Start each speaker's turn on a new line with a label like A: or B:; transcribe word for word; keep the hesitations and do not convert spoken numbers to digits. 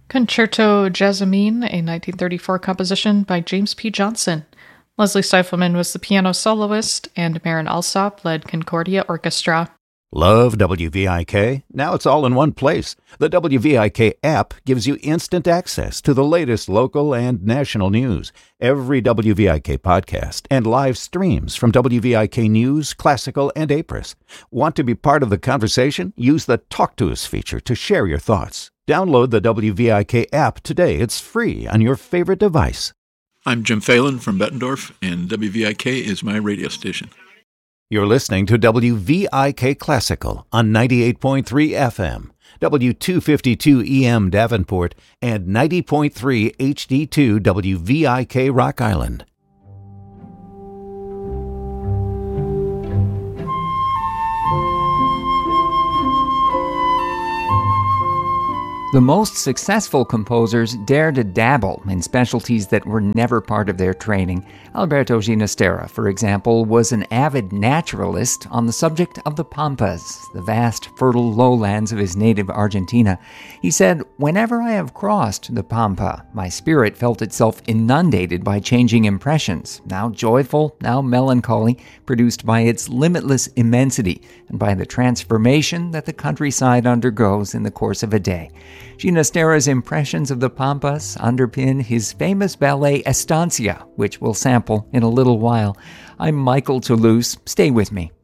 A: Concerto Jasmine, a nineteen thirty-four composition by James P. Johnson. Leslie Stifelman was the piano soloist, and Marin Alsop led Concordia Orchestra.
B: Love W V I K? Now it's all in one place. The W V I K app gives you instant access to the latest local and national news, every W V I K podcast, and live streams from W V I K News, Classical, and Apris. Want to be part of the conversation? Use the Talk to Us feature to share your thoughts. Download the W V I K app today. It's free on your favorite device.
C: I'm Jim Phelan from Bettendorf, and W V I K is my radio station.
B: You're listening to W V I K Classical on ninety-eight point three F M, W two fifty-two E M Davenport, and ninety point three H D two W V I K Rock Island.
D: The most successful composers dare to dabble in specialties that were never part of their training. Alberto Ginastera, for example, was an avid naturalist on the subject of the Pampas, the vast, fertile lowlands of his native Argentina. He said, "Whenever I have crossed the Pampa, my spirit felt itself inundated by changing impressions, now joyful, now melancholy, produced by its limitless immensity and by the transformation that the countryside undergoes in the course of a day." Ginastera's impressions of the Pampas underpin his famous ballet Estancia, which we'll sample in a little while. I'm Michael Toulouse. Stay with me.